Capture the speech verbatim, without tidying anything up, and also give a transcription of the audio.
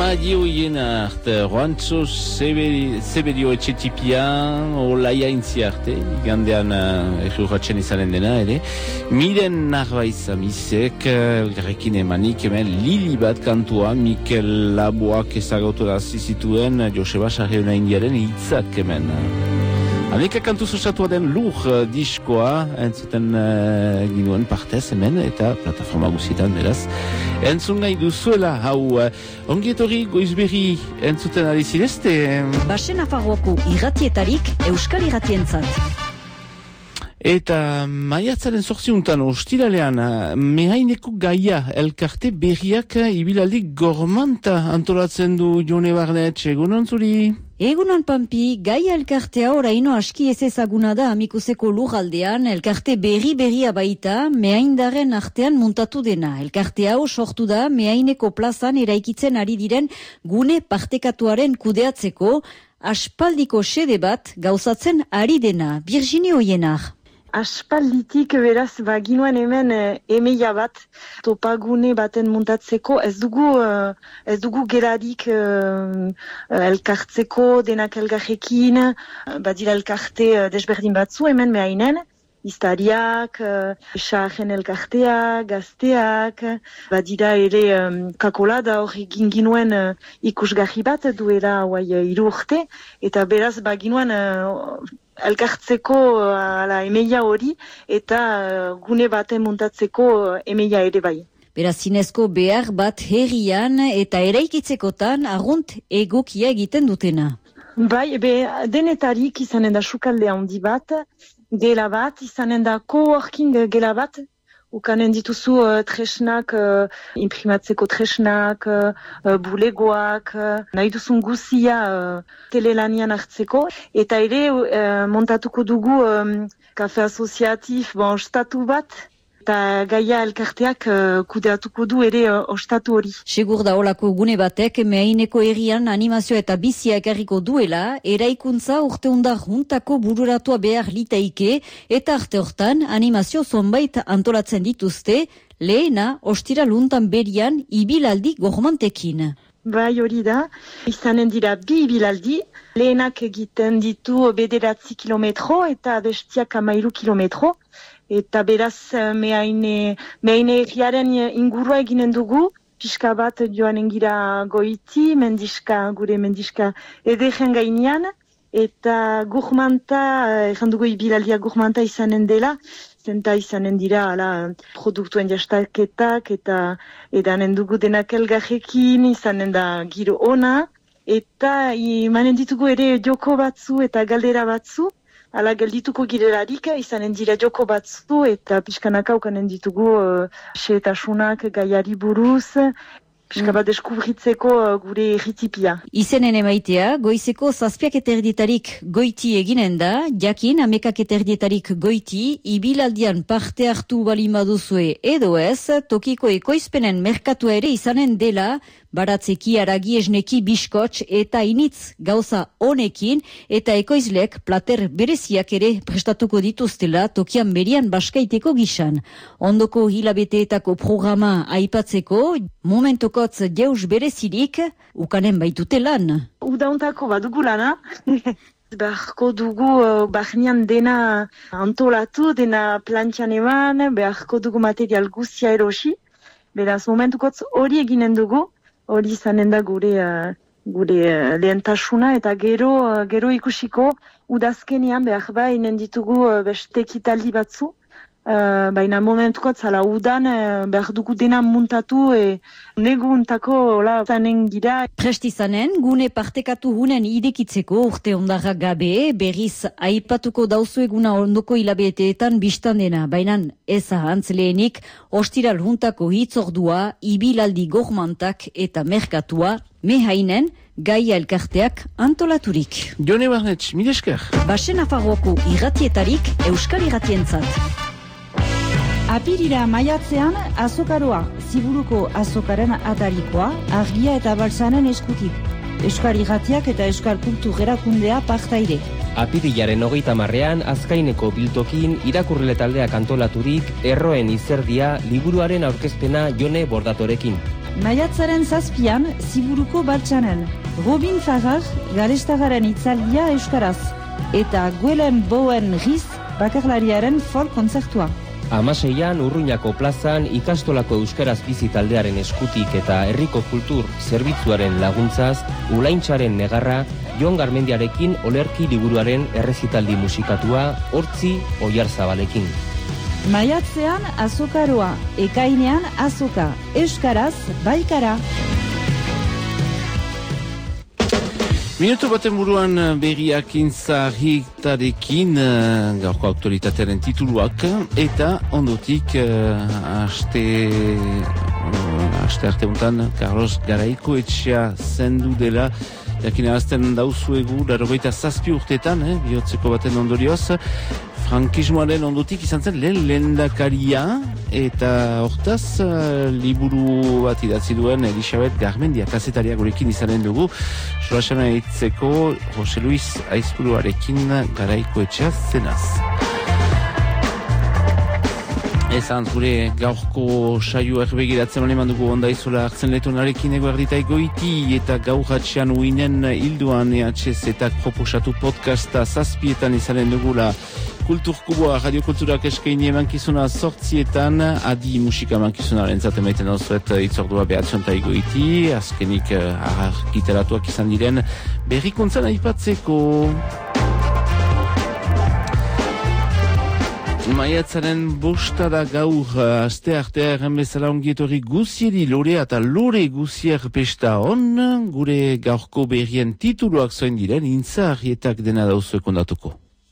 Madioien arte, Juantzo Zeberio etxetipian, Olaia intzi arte, igandean uh, erruratzen izanen dena, ere. Miren Narbaiza misek, elgarrekin emanik, hemen Lili bat kantua, Mikel Laboak ezagautu da zizituen, Joseba Sarreuna Indiaren hitzak hemen. Ameka kantu zosatua den lur uh, diskoa, entzuten uh, ginuen partez hemen, eta plataforma guzietan beraz. Entzun nahi duzuela, hau, uh, ongietorri goizberri entzuten ari zirezte. Basen Nafarroako irratietarik Euskal Irratientzat. Eta maiatzaren zortziuntan ostiralean, mehaineko gaia elkarte berriak ibilaldi gormanta antolatzen du Jone Barnet, egunon zuri? Egunon Pampi, gaia elkartea oraino aski ez ezaguna da amikuseko lurraldean, elkarte berri-berria baita, mehaindaren artean muntatu dena. Elkarte hau sortu da mehaineko plazan eraikitzen ari diren gune partekatuaren kudeatzeko, aspaldiko xede bat gauzatzen ari dena. Virginie Oienar. Aspalditik beraz baginuen hemen e, emeia bat topagune baten muntatzeko ez dugu uh, ez dugu gerarik uh, elkartzeko denak elgarrekin, badira elkarte uh, desberdin batzu hemen mehainen, iztariak, uh, xarren elkarteak, gazteak, badira ere um, kakolada hori ginginuen uh, ikusgarri bat duela hauai uh, hiru urte, eta beraz baginuen uh, elkartzeko ala emeia hori eta uh, gune baten muntatzeko uh, emeia ere bai. Beraz zinezko behar bat herrian eta eraikitzekotan argunt egokia egiten dutena. Bai, be, denetarik izanen da sukalde handi bat, gela bat, izanen da coworking gela bat, ukanen dituzu uh, tresnak, uh, imprimatzeko tresnak, uh, bulegoak, uh, nahi duzun guzia uh, telelanian hartzeko. Eta ere uh, montatuko dugu um, kafe asoziatif, bon, ostatu bat, eta gaia elkarteak uh, kudeatuko du ere uh, ostatu hori. Segur da olako gune batek mehaineko herrian animazio eta bizia ekarriko duela, eraikuntza urte undar juntako bururatua behar litaike, eta arte hortan animazio zonbait antolatzen dituzte, lehena ostira luntan berian ibilaldi gormantekin. Bai hori da, izanen dira bi ibilaldi, lehenak egiten ditu bederatzi kilometro eta bestiak amairu kilometro, eta beraz mehaine, mehaine erriaren ingurua eginen dugu, pixka bat joanen gira goiti, mendiska, gure mendiska edegen gainean, eta gurmanta, erran dugu ibilaldia gurmanta izanen dela, zenta izanen dira ala, produktuen jastaketak eta edanen dugu denak elgarrekin, izanen da giro ona, eta imanen ditugu ere joko batzu eta galdera batzu, ala geldituko girelarik izanen dira joko batzu eta pixkanaka ukanen ditugu uh, xeetasunak gaiari buruz, pixka bat deskubritzeko uh, gure erritipia. Izenen emaitea, goizeko zazpiak eterditarik goiti eginen da, jakin amekak eterditarik goiti, ibilaldian parte hartu balin baduzue edo ez, tokiko ekoizpenen merkatua ere izanen dela, baratzeki, aragi, esneki, biskots eta initz gauza honekin eta ekoizlek plater bereziak ere prestatuko dituztela tokian berian baskaiteko gisan. Ondoko hilabeteetako programa aipatzeko, momentokotz jauz berezirik, ukanen baitute lan. Udauntako badugu lana. Beharko dugu uh, bahnean dena antolatu, dena plantxan eman, beharko dugu material guztia erosi. Beraz, momentukotz hori eginen dugu. Hori izanen da gure, uh, gure uh, lehentasuna eta gero, uh, gero ikusiko udazkenean behar bainen ditugu uh, beste ekitaldi batzu. Uh, baina momentuko zala udan uh, behar dugu dena muntatu e neguntako zanen gira. Prest izanen, gune partekatu gunen idekitzeko urte ondarra gabe, berriz aipatuko dauzu eguna ondoko hilabeteetan biztan dena. Baina ez ahantz lehenik, ostiral juntako hitzordua, ibilaldi gormantak eta merkatua, mehainen, gaia elkarteak antolaturik. Jone Barnet, mil esker. Basen Nafarroako irratietarik Euskal Irratientzat. Apirira maiatzean, azokaroa, ziburuko azokaren atarikoa, argia eta balsanen eskutik. Euskal Irratiak eta Euskal Kultur Erakundea partaide. Apirilaren hogeita marrean, Azkaineko biltokin irakurle taldeak antolaturik, erroen izerdia liburuaren aurkezpena Jone Bordatorekin. Maiatzaren zazpian, Ziburuko Baltsanen. Robin Farrar, garestagaren itzaldia euskaraz. Eta Guelen Bowen Riz, bakarlariaren folk kontzertua. Hamaseian Urruñako plazan ikastolako euskaraz bizi taldearen eskutik eta herriko kultur zerbitzuaren laguntzaz, Ulaintxaren negarra, Jon Garmendiarekin olerki liburuaren errezitaldi musikatua, Hortzi Oiarzabalekin. Maiatzean azokaroa, ekainean azoka, euskaraz baikara. Minutu baten buruan berriak intzahiktarekin gaurko aktualitatearen tituluak eta ondotik uh, aste uh, aste arte untan Carlos Garaiko etxea zendu dela jakin azten dauzuegu larogeita zazpi urtetan, eh, bihotzeko baten ondorioz frankismoaren ondotik izan zen lehen lehendakaria eta hortaz uh, liburu bat idatzi duen Elisabet Garmendia kazetaria gurekin izanen dugu solasana eitzeko Jose Luis Aizpuruarekin Garaiko etxea zenaz. Ezan, gure gaurko saio erbegiratzen eman dugu onda izola hartzen letonarekin ego erditai goiti eta gaur hatxean uinen hilduan E H Z proposatu podcasta zazpietan izanen dugula Kulturkuboa, Radio Kulturak eskaini emankizuna sortzietan, adi musika emankizunaren zaten maiten dauzuet itzordua behatzion ta egoiti, azkenik uh, argitaratuak izan diren berrikuntzan aipatzeko. Maiatzaren bosta da gaur, aste artea erren bezala ongietorri guzieri lorea eta lore guzier pesta on, gure gaurko berrien tituluak zoen diren, intza arrietak dena dauzuek ondatuko.